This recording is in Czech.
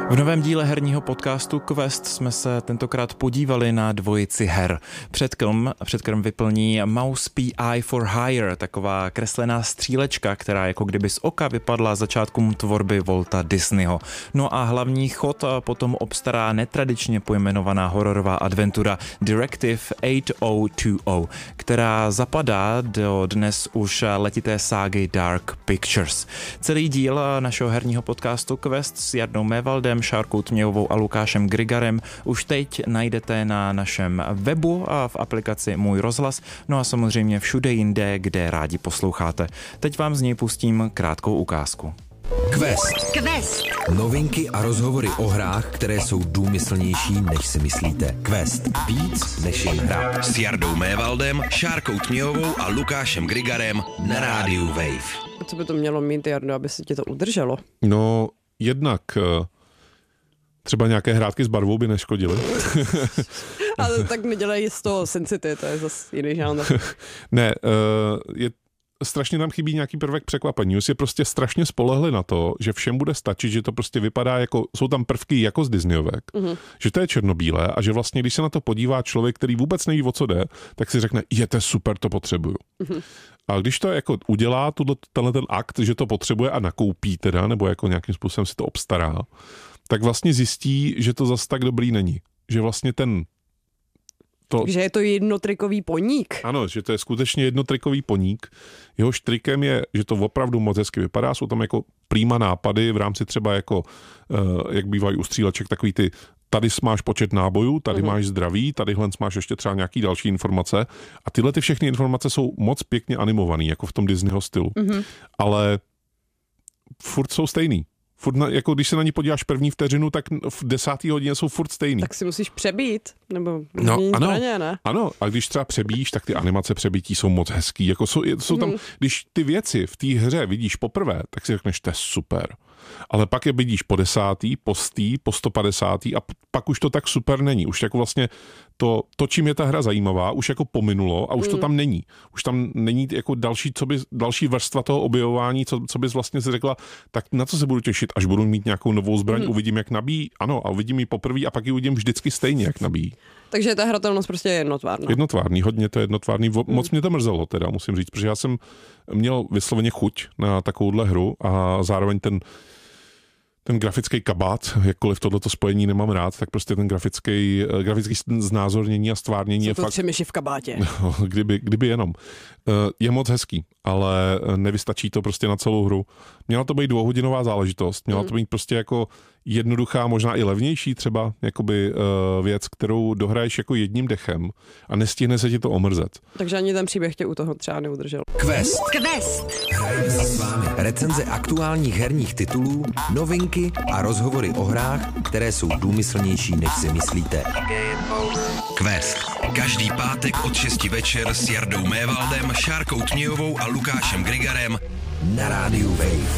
V novém díle herního podcastu Quest jsme se tentokrát podívali na dvojici her. Předkrm vyplní Mouse P.I. for Hire, taková kreslená střílečka, která jako kdyby z oka vypadla začátkům tvorby Walta Disneyho. No a hlavní chod potom obstará netradičně pojmenovaná hororová adventura Directive 8020, která zapadá do dnes už letité ságy Dark Pictures. Celý díl našeho herního podcastu Quest s Jardou Mévaldem, Šárkou Tmějovou a Lukášem Grigarem už teď najdete na našem webu a v aplikaci Můj rozhlas, no a samozřejmě všude jinde, kde rádi posloucháte. Teď vám z něj pustím krátkou ukázku. Quest. Novinky a rozhovory o hrách, které jsou důmyslnější, než si myslíte. Quest. Víc než jen hra. S Jardou Mévaldem, Šárkou Tmějovou a Lukášem Grigarem na rádiu Wave. Co by to mělo mít, Jardo, aby se ti to udrželo? No, jednak třeba nějaké hrátky s barvou by neškodily. Ale tak nedělají z toho Sensity, to je zase jiný žánr. Ne, strašně tam chybí nějaký prvek překvapení. Už je prostě strašně spolehli na to, že všem bude stačit, že to prostě vypadá jako, jsou tam prvky jako z Disneyovek, že to je černobílé a že vlastně, když se na to podívá člověk, který vůbec neví, o co jde, tak si řekne, je to super, to potřebuju. A když to jako udělá tenhle ten akt, že to potřebuje a nakoupí teda, nebo jako nějakým způsobem si to obstará, tak vlastně zjistí, že to zas tak dobrý není. Že vlastně že je to jednotrikový poník. Ano, že to je skutečně jednotrikový poník. Jehož trikem je, že to opravdu moc hezky vypadá. Jsou tam jako prýma nápady v rámci třeba jako, jak bývají u stříleček, takový ty, tady máš počet nábojů, tady máš zdraví, tadyhle máš ještě třeba nějaký další informace. A tyhle ty všechny informace jsou moc pěkně animovaný, jako v tom Disneyho stylu. Ale furt jsou stejný. Jako když se na ní podíváš první vteřinu, tak v 10. hodině jsou furt stejný. Tak si musíš přebít, nebo zbraně, ne? Ano, a když třeba přebíjíš, tak ty animace přebítí jsou moc hezký. Jako jsou tam, když ty věci v té hře vidíš poprvé, tak si řekneš, to je super. Ale pak je vidíš po 10., po 100., po 150. a pak už to tak super není. Už jako vlastně to, čím je ta hra zajímavá, už jako pominulo a už to tam není. Už tam není jako další vrstva toho objevování, co bys vlastně si řekla, tak na co se budu těšit, až budu mít nějakou novou zbraň, uvidím, jak nabíjí. Ano, a uvidím ji poprvé a pak ji uvidím vždycky stejně, jak nabíjí. Takže ta hratelnost prostě je jednotvárná. Jednotvárný, hodně to je jednotvárný. Moc mě to mrzelo teda, musím říct, protože já jsem měl vysloveně chuť na takovouhle hru a zároveň ten grafický kabát, jakkoliv tohleto spojení nemám rád, tak prostě ten grafický znázornění a stvárnění je fakt... 3 myši v kabátě. No, kdyby jenom. Je moc hezký, ale nevystačí to prostě na celou hru. Měla to být 2hodinová záležitost, měla to být prostě jako jednoduchá, možná i levnější třeba jakoby věc, kterou dohraješ jako jedním dechem a nestihne se ti to omrzet. Takže ani ten příběh tě u toho třeba neudržel. Quest. Hrajeme si s vámi recenze aktuálních herních titulů, novinky a rozhovory o hrách, které jsou důmyslnější, než si myslíte. Quest. Každý pátek od 6 večer s Jardou Mévaldem, Šárkou Tmějovou a Lukášem Grigarem na rádiu Wave.